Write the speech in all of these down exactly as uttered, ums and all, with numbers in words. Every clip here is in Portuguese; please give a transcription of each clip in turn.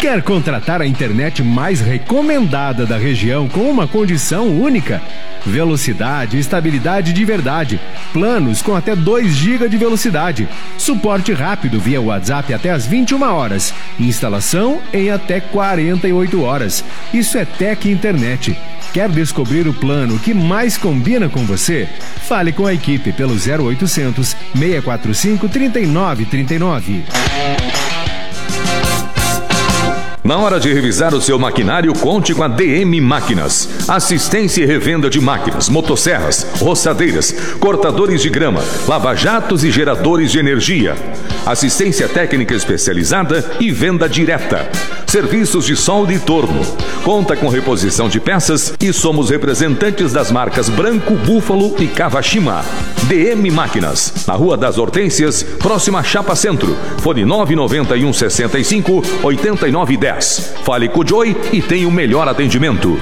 Quer contratar a internet mais recomendada da região com uma condição única? Velocidade e estabilidade de verdade. Planos com até dois gigas de velocidade. Suporte rápido via WhatsApp até às vinte e uma horas. Instalação em até quarenta e oito horas. Isso é Tec Internet. Quer descobrir o plano que mais combina com você? Fale com a equipe pelo zero oitocentos, seiscentos e quarenta e cinco, trinta e nove trinta e nove. Na hora de revisar o seu maquinário, conte com a D M Máquinas. Assistência e revenda de máquinas, motosserras, roçadeiras, cortadores de grama, lava-jatos e geradores de energia. Assistência técnica especializada e venda direta. Serviços de solda e torno. Conta com reposição de peças e somos representantes das marcas Branco, Búfalo e Kawashima. D M Máquinas, na Rua das Hortênsias, próxima a Chapa Centro. Fone nove nove um, sessenta e cinco, oitenta e nove dez. Fale com o Joey e tenha o melhor atendimento.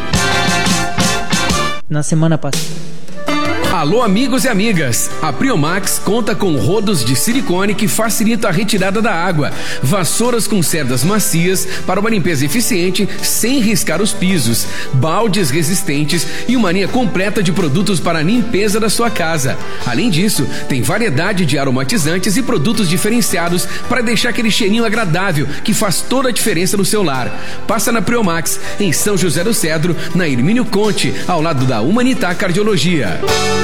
Na semana passada. Alô, amigos e amigas, a Priomax conta com rodos de silicone que facilitam a retirada da água, vassouras com cerdas macias para uma limpeza eficiente sem riscar os pisos, baldes resistentes e uma linha completa de produtos para a limpeza da sua casa. Além disso, tem variedade de aromatizantes e produtos diferenciados para deixar aquele cheirinho agradável que faz toda a diferença no seu lar. Passa na Priomax, em São José do Cedro, na Hermínio Conte, ao lado da Humanitar Cardiologia.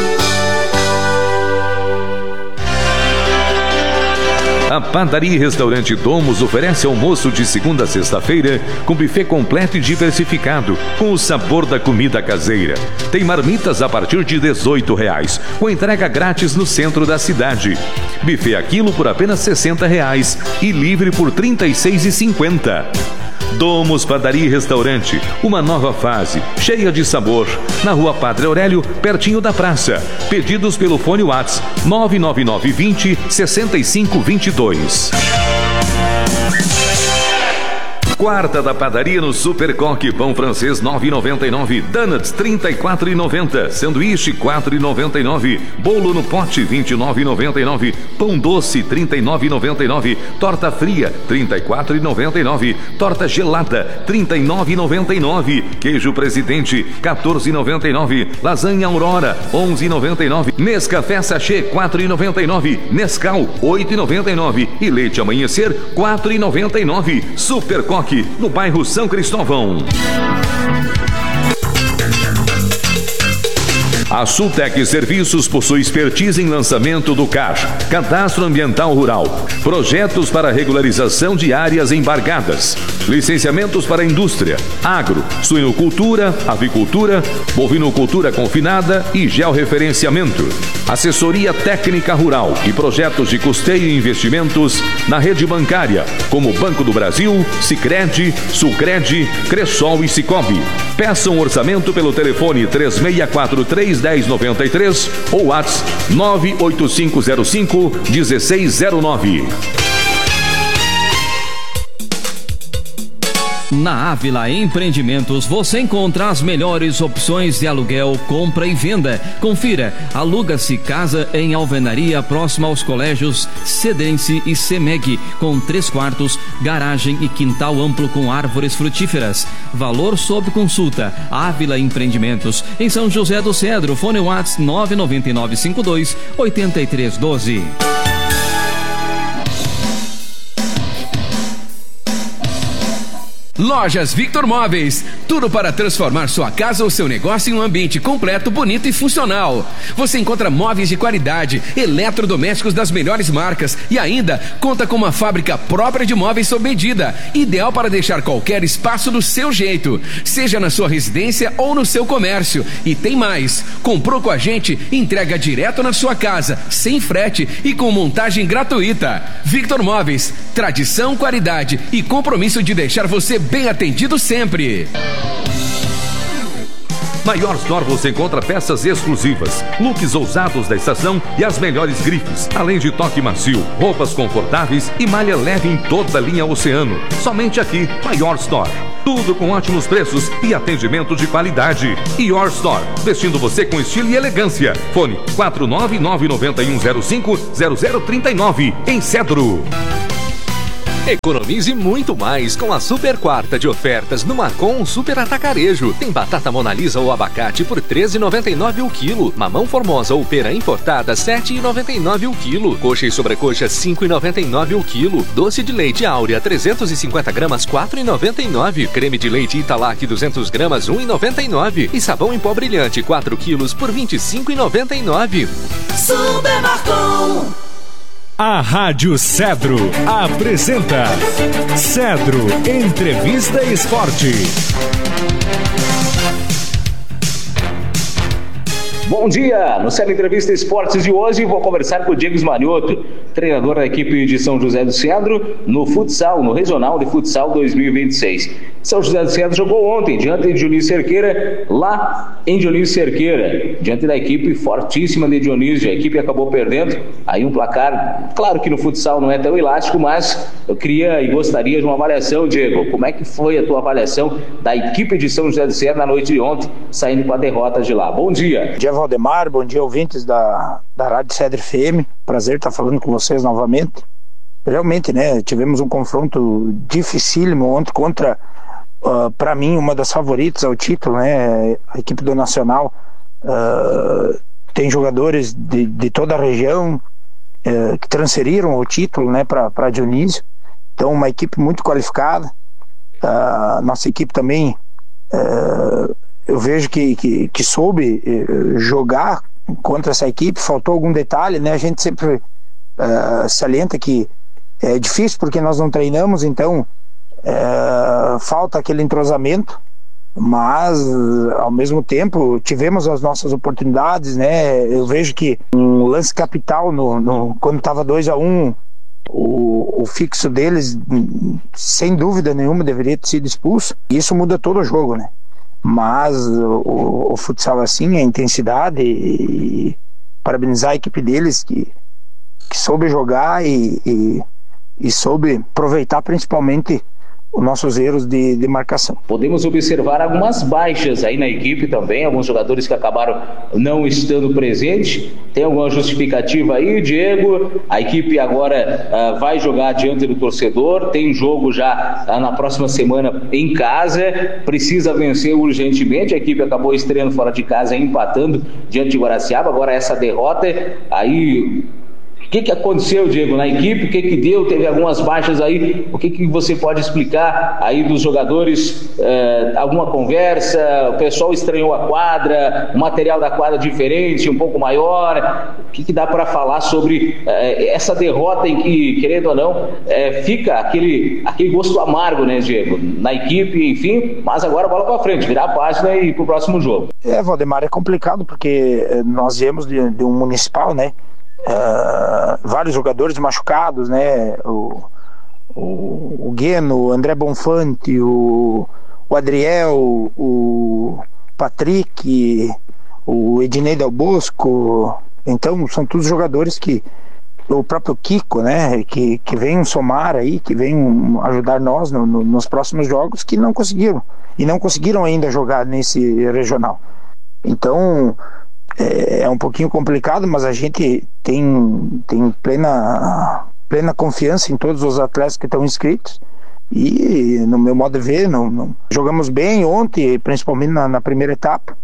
A Padaria e Restaurante Domus oferece almoço de segunda a sexta-feira com buffet completo e diversificado, com o sabor da comida caseira. Tem marmitas a partir de dezoito reais, com entrega grátis no centro da cidade. Buffet a quilo por apenas sessenta reais e livre por trinta e seis reais e cinquenta centavos. Domus Padaria e Restaurante, uma nova fase, cheia de sabor. Na Rua Padre Aurélio, pertinho da praça. Pedidos pelo fone WhatsApp nove nove nove vinte, sessenta e cinco vinte e dois. Quarta da padaria no Super Coque, pão francês nove reais e noventa e nove centavos, donuts trinta e quatro reais e noventa centavos, sanduíche quatro reais e noventa e nove centavos, bolo no pote vinte e nove reais e noventa e nove centavos, pão doce trinta e nove reais e noventa e nove centavos, torta fria trinta e quatro reais e noventa e nove centavos, torta gelada trinta e nove reais e noventa e nove centavos, queijo Presidente quatorze reais e noventa e nove centavos, lasanha Aurora onze reais e noventa e nove centavos, Nescafé Sachê quatro reais e noventa e nove centavos, Nescau oito reais e noventa e nove centavos e leite Amanhecer quatro reais e noventa e nove centavos. Super Coque, no bairro São Cristóvão. A Sultec Serviços possui expertise em lançamento do C A R, Cadastro Ambiental Rural, projetos para regularização de áreas embargadas, licenciamentos para indústria, agro, suinocultura, avicultura, bovinocultura confinada e georreferenciamento, assessoria técnica rural e projetos de custeio e investimentos na rede bancária, como Banco do Brasil, Sicredi, Sulcred, Cressol e Sicobi. Peça um orçamento pelo telefone três seis quatro três, um zero nove três ou WhatsApp nove oito cinco zero cinco, um seis zero nove. Na Ávila Empreendimentos você encontra as melhores opções de aluguel, compra e venda. Confira, aluga-se casa em Alvenaria, próxima aos colégios Cedense e Semeg, com três quartos, garagem e quintal amplo com árvores frutíferas. Valor sob consulta. Ávila Empreendimentos, em São José do Cedro. Fone WhatsApp nove nove nove cinco dois, oito três um dois. Lojas Victor Móveis, tudo para transformar sua casa ou seu negócio em um ambiente completo, bonito e funcional. Você encontra móveis de qualidade, eletrodomésticos das melhores marcas e ainda conta com uma fábrica própria de móveis sob medida, ideal para deixar qualquer espaço do seu jeito, seja na sua residência ou no seu comércio. E tem mais, comprou com a gente, entrega direto na sua casa, sem frete e com montagem gratuita. Victor Móveis, tradição, qualidade e compromisso de deixar você bem atendido sempre. Na Your Store você encontra peças exclusivas, looks ousados da estação e as melhores grifes, além de toque macio, roupas confortáveis e malha leve em toda a linha Oceano. Somente aqui, na Your Store. Tudo com ótimos preços e atendimento de qualidade. Your Store, vestindo você com estilo e elegância. Fone quatro nove nove nove um zero cinco zero zero três nove, em Cedro. Economize muito mais com a Super Quarta de ofertas no Marcon Super Atacarejo. Tem batata Monalisa ou abacate por treze reais e noventa e nove centavos o quilo. Mamão Formosa ou pera importada sete reais e noventa e nove centavos o quilo. Coxa e sobrecoxa cinco reais e noventa e nove centavos o quilo. Doce de leite Áurea trezentos e cinquenta gramas quatro reais e noventa e nove centavos. Creme de leite Italac duzentas gramas um real e noventa e nove centavos. E sabão em pó brilhante quatro quilos por vinte e cinco reais e noventa e nove centavos. Super Marcon. A Rádio Cedro apresenta Cedro Entrevista Esporte. Bom dia! No Cedro Entrevista Esportes de hoje vou conversar com o Diego Smanioto, treinador da equipe de São José do Cedro, no futsal, no Regional de Futsal dois mil e vinte e seis. São José do Cedro jogou ontem diante de Dionísio Cerqueira, lá em Dionísio Cerqueira, diante da equipe fortíssima de Dionísio. A equipe acabou perdendo, aí um placar, claro que no futsal não é tão elástico, mas eu queria e gostaria de uma avaliação, Diego. Como é que foi a tua avaliação da equipe de São José do Cedro na noite de ontem, saindo com a derrota de lá? Bom dia! Bom dia, Valdemar, bom dia, ouvintes da, da Rádio Cedro F M, prazer estar falando com vocês novamente. Realmente, né, tivemos um confronto dificílimo ontem contra, uh, para mim, uma das favoritas ao título, né, a equipe do Nacional. Uh, tem jogadores de, de toda a região uh, que transferiram o título, né, para Dionísio, então uma equipe muito qualificada. Uh, nossa equipe também uh, eu vejo que, que, que soube eh, jogar contra essa equipe. Faltou algum detalhe, né? A gente sempre uh, salienta que é difícil porque nós não treinamos, então uh, falta aquele entrosamento, mas ao mesmo tempo tivemos as nossas oportunidades, né? Eu vejo que um lance capital no, no, quando estava dois a um, o, o fixo deles sem dúvida nenhuma deveria ter sido expulso. Isso muda todo o jogo, né? Mas o, o futsal assim, a intensidade, e, e parabenizar a equipe deles que, que soube jogar e, e, e soube aproveitar principalmente os nossos erros de, de marcação. Podemos observar algumas baixas aí na equipe também, alguns jogadores que acabaram não estando presentes. Tem alguma justificativa aí, Diego? A equipe agora uh, vai jogar diante do torcedor, tem jogo já uh, na próxima semana em casa, precisa vencer urgentemente. A equipe acabou estreando fora de casa e empatando diante de Guaraciaba. Agora essa derrota aí... O que, que aconteceu, Diego, na equipe? O que, que deu? Teve algumas baixas aí. O que, que você pode explicar aí dos jogadores? Eh, alguma conversa? O pessoal estranhou a quadra? O material da quadra diferente, um pouco maior? O que, que dá para falar sobre eh, essa derrota em que, querendo ou não, eh, fica aquele, aquele gosto amargo, né, Diego? Na equipe, enfim. Mas agora bola para frente, virar a página e ir para o próximo jogo. É, Valdemar, é complicado porque nós viemos de, de um municipal, né? Uh, vários jogadores machucados, né? O, o, o Gueno, o André Bonfante, o, o Adriel, o Patrick, o Ednei Del Bosco. Então são todos jogadores que o próprio Kiko, né? Que, que vem somar aí, que vem ajudar nós no, no, nos próximos jogos, que não conseguiram e não conseguiram ainda jogar nesse regional. Então é um pouquinho complicado, mas a gente tem, tem plena, plena confiança em todos os atletas que estão inscritos e, no meu modo de ver, não, não, jogamos bem ontem, principalmente na, na primeira etapa,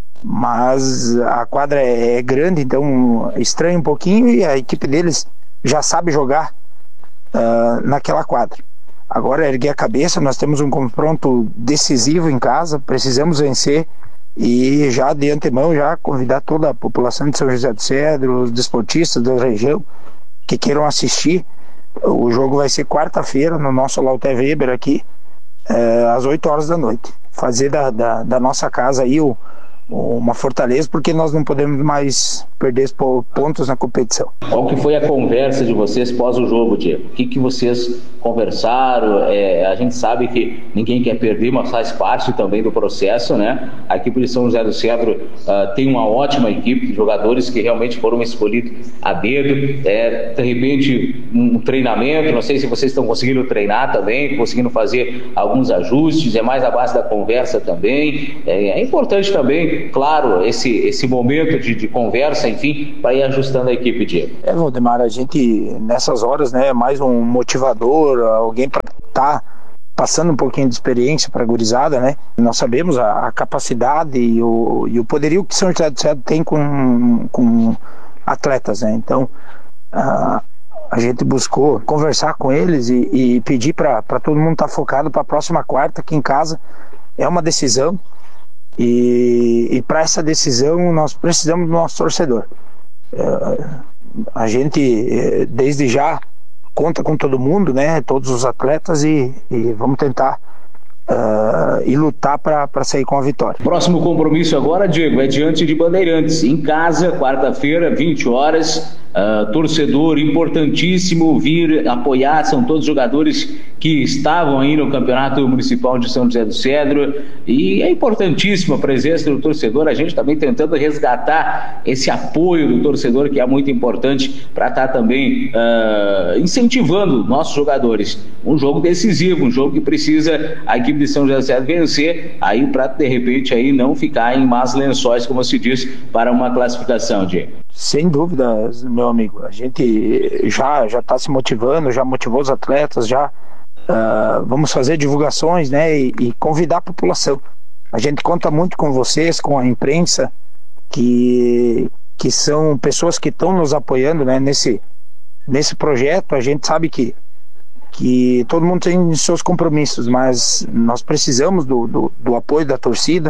mas a quadra é, é grande, então estranha um pouquinho e a equipe deles já sabe jogar uh, naquela quadra. Agora é erguer a cabeça, nós temos um confronto decisivo em casa, precisamos vencer. E já de antemão, já convidar toda a população de São José do Cedro, os desportistas da região que queiram assistir. O jogo vai ser quarta-feira no nosso Lauter Weber aqui, é, às oito horas da noite. Fazer da, da, da nossa casa aí o, uma fortaleza, porque nós não podemos mais perder pontos na competição. Qual que foi a conversa de vocês pós o jogo, Diego? O que, que vocês conversaram? É, a gente sabe que ninguém quer perder, mas faz parte também do processo, né? A equipe de São José do Cedro uh, tem uma ótima equipe de jogadores que realmente foram escolhidos a dedo. É, de repente, um treinamento, não sei se vocês estão conseguindo treinar também, conseguindo fazer alguns ajustes, é mais a base da conversa também. É, é importante também ter, claro, esse, esse momento de, de conversa, enfim, para ir ajustando a equipe, Diego. É, Valdemar, a gente nessas horas, né, mais um motivador, alguém para estar tá passando um pouquinho de experiência para a gurizada, né? Nós sabemos a, a capacidade e o, e o poderio que São José do Cedro tem com, com atletas, né? Então, a, a gente buscou conversar com eles e, e pedir para todo mundo estar tá focado para a próxima quarta, que em casa é uma decisão, e, e para essa decisão nós precisamos do nosso torcedor. É, a gente, desde já, conta com todo mundo, né? Todos os atletas, e, e vamos tentar uh, e lutar para sair com a vitória. Próximo compromisso agora, Diego, é diante de Bandeirantes, em casa, quarta-feira, vinte horas. Uh, torcedor importantíssimo vir apoiar, são todos jogadores que estavam aí no Campeonato Municipal de São José do Cedro, e é importantíssima a presença do torcedor, a gente também tentando resgatar esse apoio do torcedor, que é muito importante para estar tá também uh, incentivando nossos jogadores. Um jogo decisivo, um jogo que precisa a equipe de São José do Cedro vencer, aí para de repente aí não ficar em más lençóis, como se diz, para uma classificação, Diego. Sem dúvidas, meu amigo, a gente já já está se motivando, já motivou os atletas, já uh, vamos fazer divulgações, né, e, e convidar a população. A gente conta muito com vocês, com a imprensa, que, que são pessoas que estão nos apoiando, né, nesse, nesse projeto. A gente sabe que, que todo mundo tem seus compromissos, mas nós precisamos do, do, do apoio da torcida,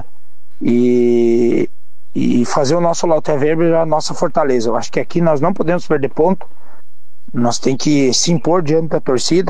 e e fazer o nosso Lauter Weber a nossa fortaleza. Eu acho que aqui nós não podemos perder ponto, nós temos que se impor diante da torcida,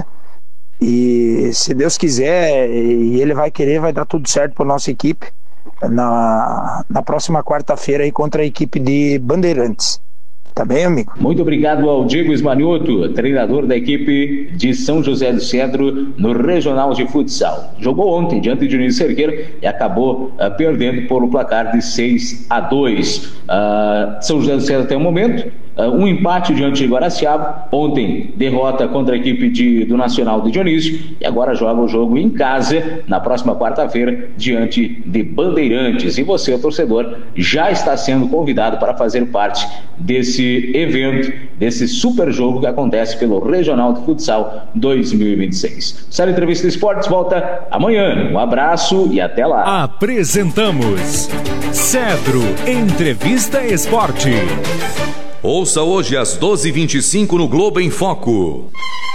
e se Deus quiser e Ele vai querer, vai dar tudo certo para a nossa equipe na, na próxima quarta-feira aí contra a equipe de Bandeirantes. Tá bem, amigo? Muito obrigado ao Diego Ismanioto, treinador da equipe de São José do Cedro no Regional de Futsal. Jogou ontem diante de Unísio Cerqueira e acabou uh, perdendo por um placar de seis a dois. Uh, São José do Cedro até o momento, uh, um empate diante de Guaraciaba. Ontem, derrota contra a equipe de, do Nacional de Dionísio, e agora joga o jogo em casa na próxima quarta-feira diante de Bandeirantes. E você, torcedor, já está sendo convidado para fazer parte desse evento, desse super jogo que acontece pelo Regional de Futsal dois mil e vinte e seis. Sala Entrevista Esportes volta amanhã. Um abraço e até lá. Apresentamos Cedro Entrevista Esporte. Ouça hoje às doze e vinte e cinco no Globo em Foco.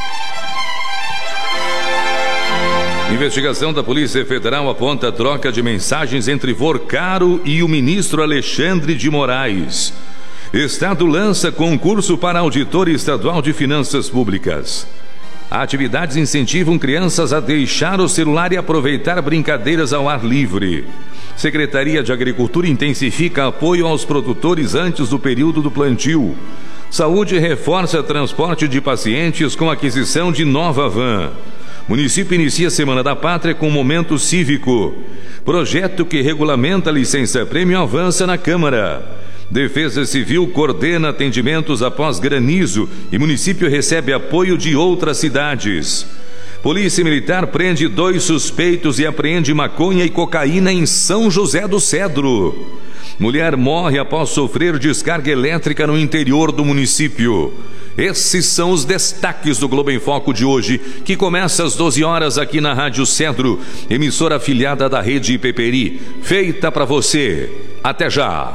Investigação da Polícia Federal aponta a troca de mensagens entre Vorcaro e o ministro Alexandre de Moraes. Estado lança concurso para auditor estadual de finanças públicas. Atividades incentivam crianças a deixar o celular e aproveitar brincadeiras ao ar livre. Secretaria de Agricultura intensifica apoio aos produtores antes do período do plantio. Saúde reforça transporte de pacientes com aquisição de nova van. Município inicia a Semana da Pátria com momento cívico. Projeto que regulamenta a licença-prêmio avança na Câmara. Defesa Civil coordena atendimentos após granizo e município recebe apoio de outras cidades. Polícia Militar prende dois suspeitos e apreende maconha e cocaína em São José do Cedro. Mulher morre após sofrer descarga elétrica no interior do município. Esses são os destaques do Globo em Foco de hoje, que começa às doze horas aqui na Rádio Cedro, emissora afiliada da Rede Peperi, feita para você. Até já!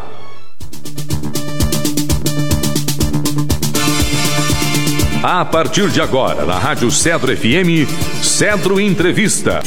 A partir de agora, na Rádio Cedro F M, Cedro Entrevista.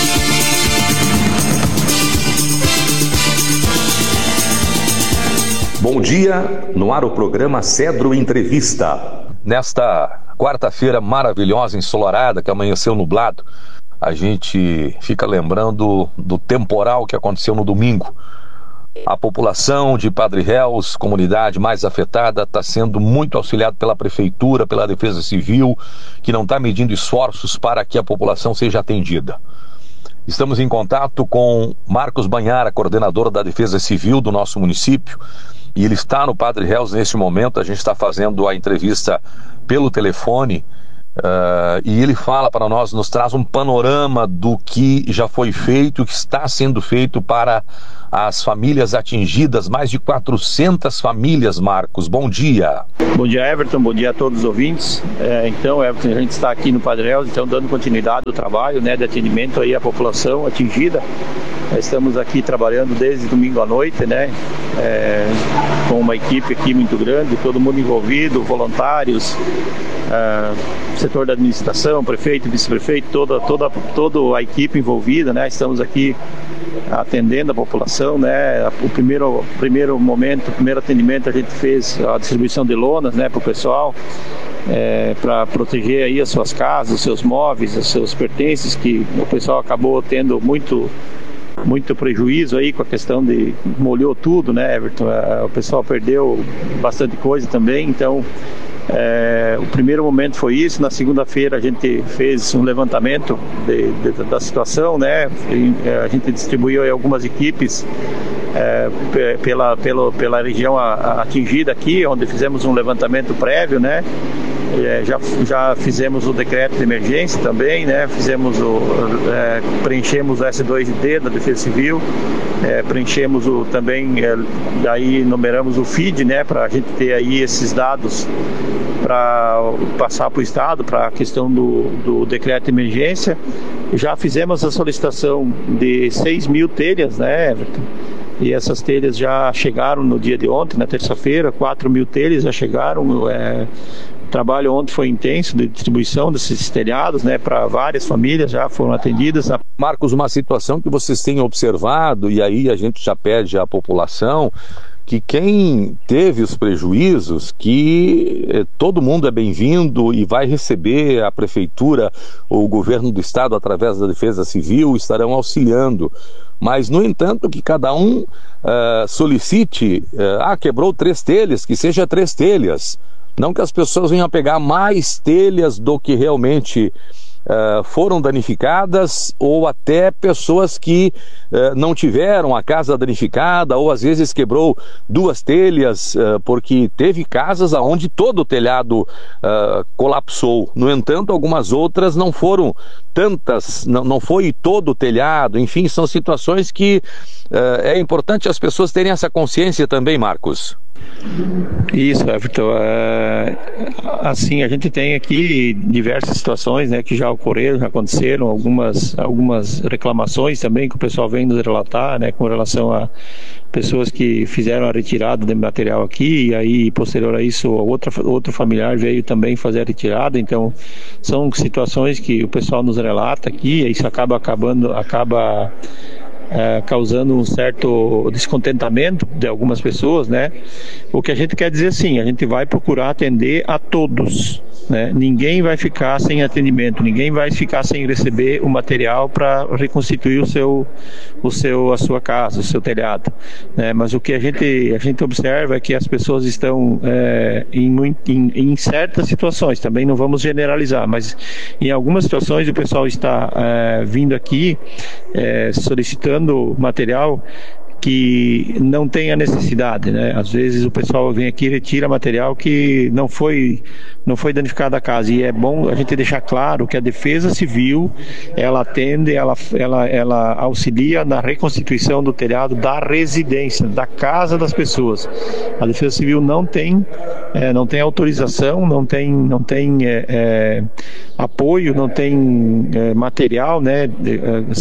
Bom dia, no ar o programa Cedro Entrevista. Nesta quarta-feira maravilhosa, ensolarada, que amanheceu nublado, a gente fica lembrando do temporal que aconteceu no domingo. A população de Padre Réus, comunidade mais afetada, está sendo muito auxiliada pela Prefeitura, pela Defesa Civil, que não está medindo esforços para que a população seja atendida. Estamos em contato com Marcos Banhara, coordenador da Defesa Civil do nosso município, e ele está no Padre Réus neste momento. A gente está fazendo a entrevista pelo telefone, Uh, e ele fala para nós, nos traz um panorama do que já foi feito, o que está sendo feito para as famílias atingidas, mais de quatrocentas famílias, Marcos. Bom dia. Bom dia, Everton, bom dia a todos os ouvintes. É, então, Everton, a gente está aqui no Padre Elzo, então dando continuidade ao trabalho, né, de atendimento aí à população atingida. Estamos aqui trabalhando desde domingo à noite, né, é, com uma equipe aqui muito grande, todo mundo envolvido, voluntários, é, setor da administração, prefeito, vice-prefeito, toda, toda, toda a equipe envolvida, né, estamos aqui atendendo a população, né, o primeiro, primeiro momento, o primeiro atendimento a gente fez a distribuição de lonas, né, para o pessoal, é, para proteger aí as suas casas, os seus móveis, os seus pertences, que o pessoal acabou tendo muito muito prejuízo aí com a questão de molhou tudo, né, Everton? O pessoal perdeu bastante coisa também, então é, o primeiro momento foi isso. Na segunda-feira a gente fez um levantamento de, de, da situação, né, e a gente distribuiu aí algumas equipes é, pela, pela, pela região a, a atingida aqui, onde fizemos um levantamento prévio, né. É, já, já fizemos o decreto de emergência também, né? Fizemos o, é, preenchemos o S dois D da Defesa Civil, é, preenchemos o, também, é, daí numeramos o F I D, né? Para a gente ter aí esses dados para passar para o Estado, para a questão do, do decreto de emergência. Já fizemos a solicitação de seis mil telhas, né, Everton? E essas telhas já chegaram no dia de ontem, na terça-feira, quatro mil telhas já chegaram. É, o trabalho ontem foi intenso de distribuição desses telhados, né, para várias famílias já foram atendidas. Marcos, uma situação que vocês têm observado, e aí a gente já pede à população, que quem teve os prejuízos, que eh, todo mundo é bem-vindo e vai receber, a prefeitura ou o governo do estado, através da Defesa Civil, estarão auxiliando. Mas, no entanto, que cada um uh, solicite, uh, ah, quebrou três telhas, que seja três telhas. Não que as pessoas venham a pegar mais telhas do que realmente uh, foram danificadas, ou até pessoas que uh, não tiveram a casa danificada, ou às vezes quebrou duas telhas, uh, porque teve casas onde todo o telhado uh, colapsou. No entanto, algumas outras não foram tantas, não, não foi todo o telhado. Enfim, são situações que uh, é importante as pessoas terem essa consciência também, Marcos. Isso, Everton. É, assim, a gente tem aqui diversas situações, né, que já ocorreram, já aconteceram, algumas, algumas reclamações também que o pessoal vem nos relatar, né, com relação a pessoas que fizeram a retirada de material aqui, e aí, posterior a isso, outra, outro familiar veio também fazer a retirada. Então, são situações que o pessoal nos relata aqui, e isso acaba acabando, acaba É, causando um certo descontentamento de algumas pessoas, né? O que a gente quer dizer, assim, a gente vai procurar atender a todos, né? Ninguém vai ficar sem atendimento, ninguém vai ficar sem receber o material para reconstituir o seu, o seu, a sua casa, o seu telhado, né? Mas o que a gente, a gente observa é que as pessoas estão é, em, em, em certas situações, também não vamos generalizar, mas em algumas situações o pessoal está é, vindo aqui é, solicitando material que não tem a necessidade, né? Às vezes o pessoal vem aqui e retira material que não foi, não foi danificado a casa, e é bom a gente deixar claro que a Defesa Civil, ela atende, ela, ela, ela auxilia na reconstituição do telhado da residência, da casa das pessoas. A Defesa Civil não tem, é, não tem autorização, não tem, não tem é, é, apoio, não tem é, material, né, de,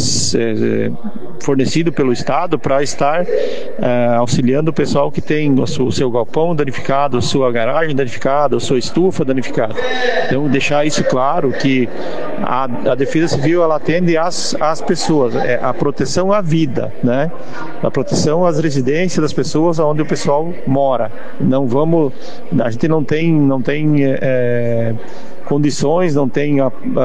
é, fornecido pelo Estado para estar Uh, auxiliando o pessoal que tem o seu, o seu galpão danificado, a sua garagem danificada, a sua estufa danificada. Então, deixar isso claro, que a, a Defesa Civil, ela atende as, as pessoas, é, a proteção à vida, né? A proteção às residências das pessoas onde o pessoal mora. Não vamos, a gente não tem, não tem é, condições, não tem a,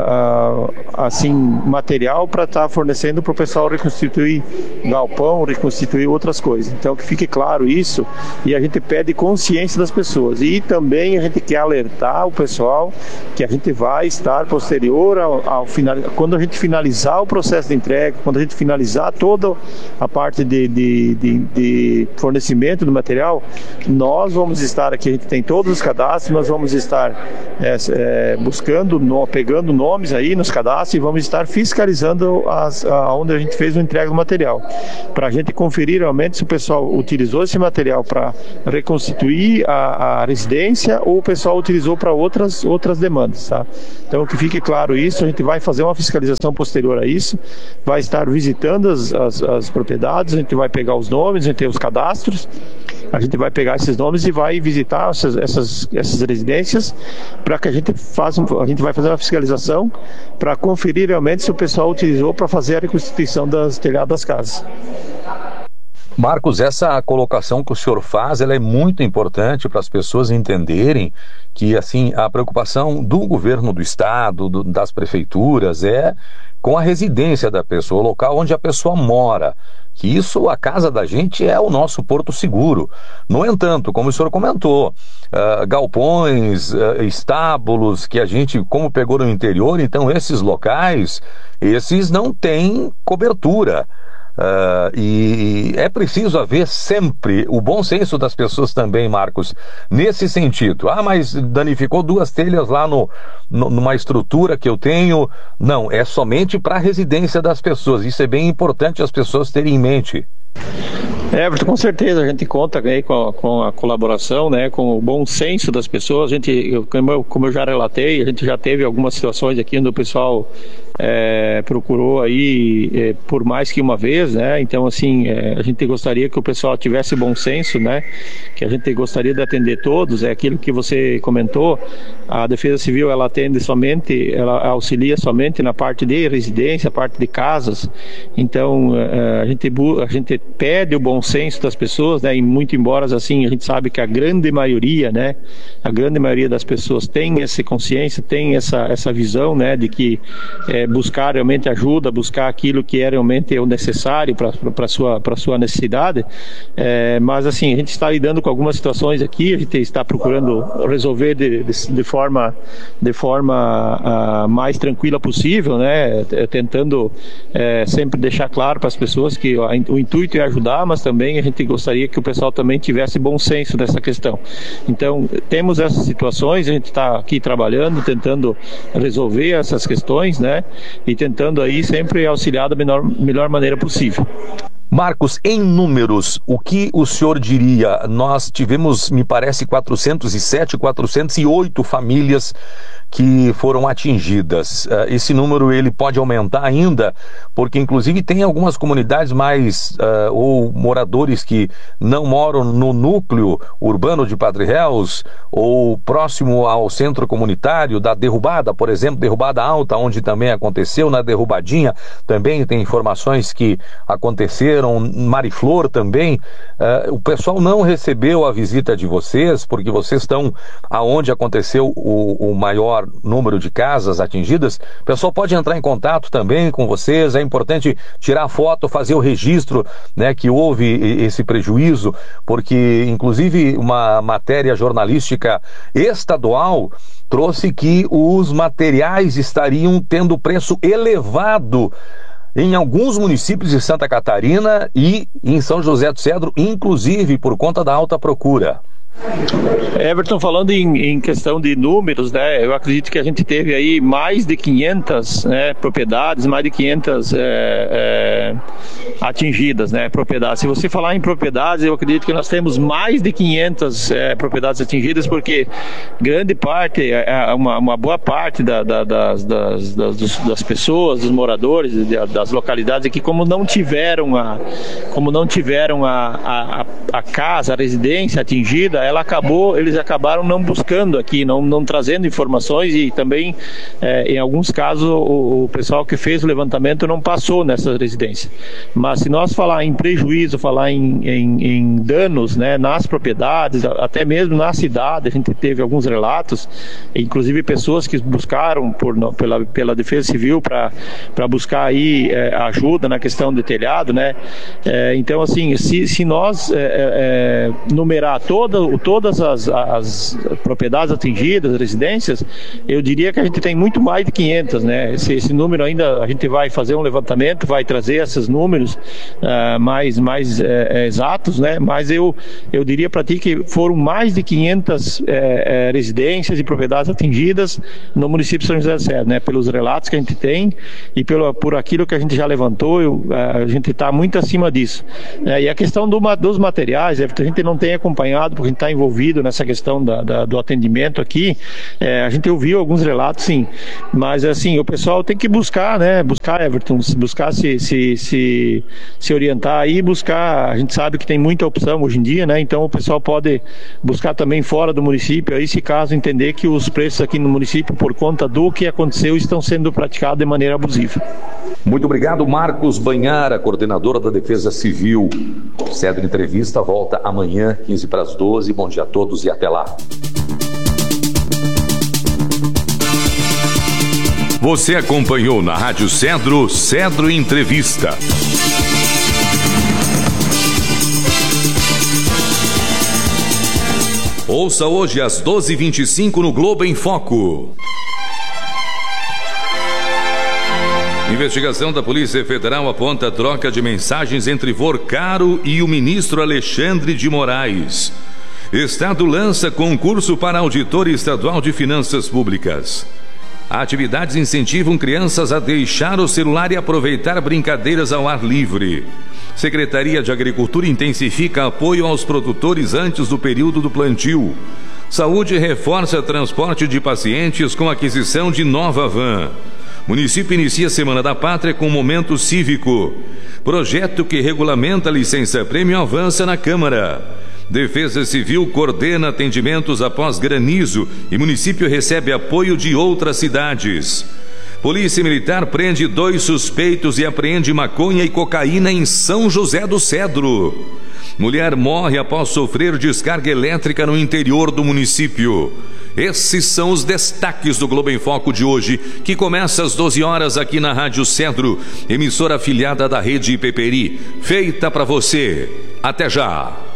a, assim, material para estar tá fornecendo para o pessoal reconstituir galpão, reconstituir outras coisas. Então, que fique claro isso, e a gente pede consciência das pessoas. E também a gente quer alertar o pessoal que a gente vai estar posterior ao, ao final, quando a gente finalizar o processo de entrega, quando a gente finalizar toda a parte de, de, de, de fornecimento do material, nós vamos estar aqui, a gente tem todos os cadastros, nós vamos estar é, é, é, buscando, no, pegando nomes aí nos cadastros e vamos estar fiscalizando as, a, onde a gente fez o entrega do material, para a gente conferir realmente se o pessoal utilizou esse material para reconstituir a, a residência ou o pessoal utilizou para outras, outras demandas, tá? Então que fique claro isso, a gente vai fazer uma fiscalização posterior a isso, vai estar visitando as, as, as propriedades, a gente vai pegar os nomes, a gente tem os cadastros, a gente vai pegar esses nomes e vai visitar essas, essas, essas residências para que a gente faça, a gente vai fazer uma fiscalização para conferir realmente se o pessoal utilizou para fazer a reconstituição das telhados das casas. Marcos, essa colocação que o senhor faz, ela é muito importante para as pessoas entenderem que, assim, a preocupação do governo do estado, do, das prefeituras, é com a residência da pessoa, o local onde a pessoa mora. Que isso, a casa da gente é o nosso porto seguro. No entanto, como o senhor comentou, uh, galpões, uh, estábulos que a gente, como pegou no interior, então esses locais, esses não têm cobertura. Uh, e é preciso haver sempre o bom senso das pessoas também, Marcos, nesse sentido. Ah, mas danificou duas telhas lá no, no, numa estrutura que eu tenho. Não, é somente para a residência das pessoas. Isso é bem importante as pessoas terem em mente. Everton, com certeza a gente conta aí com a, com a colaboração, né, com o bom senso das pessoas. A gente, eu, como, eu, como eu já relatei, a gente já teve algumas situações aqui onde o pessoal é, procurou aí é, por mais que uma vez, né? Então, assim, é, a gente gostaria que o pessoal tivesse bom senso, né? Que a gente gostaria de atender todos. É aquilo que você comentou. A Defesa Civil, ela atende somente, ela auxilia somente na parte de residência, parte de casas. Então, é, a gente a gente pede o bom senso das pessoas, né? E muito embora assim, a gente sabe que a grande maioria, né? A grande maioria das pessoas tem essa consciência, tem essa, essa visão, né? De que é, buscar realmente ajuda, buscar aquilo que é realmente o necessário para a sua, para sua necessidade. É, mas assim, a gente está lidando com algumas situações aqui, a gente está procurando resolver de, de, de forma, de forma uh, mais tranquila possível, né? Tentando é, sempre deixar claro para as pessoas que o, o intuito é ajudar, mas também a gente gostaria que o pessoal também tivesse bom senso nessa questão. Então, temos essas situações, a gente está aqui trabalhando, tentando resolver essas questões, né? E tentando aí sempre auxiliar da melhor, melhor maneira possível. Marcos, em números, o que o senhor diria? Nós tivemos, me parece, quatrocentos e sete, quatrocentos e oito famílias que foram atingidas. Esse número ele pode aumentar ainda, porque inclusive tem algumas comunidades mais, uh, ou moradores que não moram no núcleo urbano de Padre Réus, ou próximo ao centro comunitário da Derrubada, por exemplo, Derrubada Alta, onde também aconteceu, na Derrubadinha, também tem informações que aconteceram, Mariflor também. Uh, o pessoal não recebeu a visita de vocês, porque vocês estão aonde aconteceu o, o maior número de casas atingidas. O pessoal pode entrar em contato também com vocês. É importante tirar foto, fazer o registro, né, que houve esse prejuízo, porque inclusive uma matéria jornalística estadual trouxe que os materiais estariam tendo preço elevado em alguns municípios de Santa Catarina e em São José do Cedro, inclusive por conta da alta procura. Everton, falando em, em questão de números, né, eu acredito que a gente teve aí mais de quinhentas, né, propriedades, mais de quinhentas é, é, atingidas, né, propriedades. Se você falar em propriedades, eu acredito que nós temos mais de quinhentas é, propriedades atingidas, porque grande parte, é, uma, uma boa parte da, da, das, das, das, das pessoas, dos moradores, das localidades aqui, como não tiveram a, como não tiveram a, a, a casa, a residência atingida, ela acabou, eles acabaram não buscando aqui, não, não trazendo informações, e também, é, em alguns casos, o, o pessoal que fez o levantamento não passou nessa residência. Mas se nós falar em prejuízo, falar em, em, em danos, né, nas propriedades, até mesmo na cidade, a gente teve alguns relatos, inclusive pessoas que buscaram por, pela, pela Defesa Civil para buscar aí é, ajuda na questão de telhado, né? É, então, assim, se, se nós é, é, numerar todo o, todas as, as propriedades atingidas, residências, eu diria que a gente tem muito mais de quinhentas, né? Esse, esse número ainda, a gente vai fazer um levantamento, vai trazer esses números uh, mais, mais uh, exatos, né? Mas eu, eu diria para ti que foram mais de quinhentas uh, uh, residências e propriedades atingidas no município de São José do Cedro, né? Pelos relatos que a gente tem e pelo, por aquilo que a gente já levantou, eu, uh, a gente está muito acima disso. Uh, e a questão do, dos materiais, a gente não tem acompanhado, porque a gente está envolvido nessa questão da, da, do atendimento aqui, uh, a gente ouviu alguns relatos, sim, mas assim, o pessoal tem que buscar, né? Buscar, Everton, buscar se, se, se, se orientar aí, buscar, a gente sabe que tem muita opção hoje em dia, né? Então o pessoal pode buscar também fora do município, aí se caso entender que os preços aqui no município, por conta do que aconteceu, estão sendo praticados de maneira abusiva. Muito obrigado, Marcos Banhara, coordenadora da Defesa Civil. Cedro Entrevista volta amanhã, quinze para as doze. Bom dia a todos e até lá. Você acompanhou na Rádio Cedro, Cedro Entrevista. Ouça hoje às doze e vinte e cinco no Globo em Foco. Investigação da Polícia Federal aponta a troca de mensagens entre Vorcaro e o ministro Alexandre de Moraes. Estado lança concurso para auditor estadual de finanças públicas. Atividades incentivam crianças a deixar o celular e aproveitar brincadeiras ao ar livre. Secretaria de Agricultura intensifica apoio aos produtores antes do período do plantio. Saúde reforça transporte de pacientes com aquisição de nova van. Município inicia a Semana da Pátria com momento cívico. Projeto que regulamenta a licença-prêmio avança na Câmara. Defesa Civil coordena atendimentos após granizo e município recebe apoio de outras cidades. Polícia Militar prende dois suspeitos e apreende maconha e cocaína em São José do Cedro. Mulher morre após sofrer descarga elétrica no interior do município. Esses são os destaques do Globo em Foco de hoje, que começa às doze horas aqui na Rádio Cedro, emissora afiliada da Rede Peperi, feita para você. Até já!